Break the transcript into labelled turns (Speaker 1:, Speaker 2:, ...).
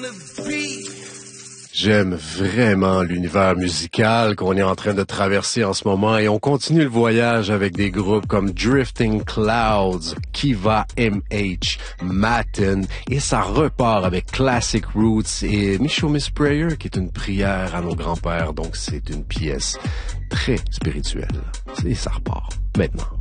Speaker 1: J'aime vraiment l'univers musical qu'on est en train de traverser en ce moment et on continue le voyage avec des groupes comme Drifting Clouds, Kiva MH, Matin et ça repart avec Classic Roots et Michaud Miss Prayer qui est une prière à nos grands-pères, donc c'est une pièce très spirituelle. Et ça repart maintenant.